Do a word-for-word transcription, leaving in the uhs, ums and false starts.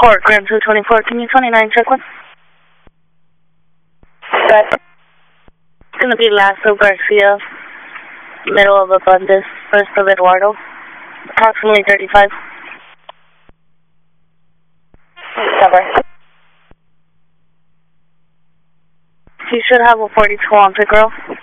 Court, Grand two twenty-four, can you twenty-nine check one? Good. It's going to be Lasso Garcia, middle of Abundis, first of Eduardo, approximately thirty-five. Cover. You should have a forty-two on pick row.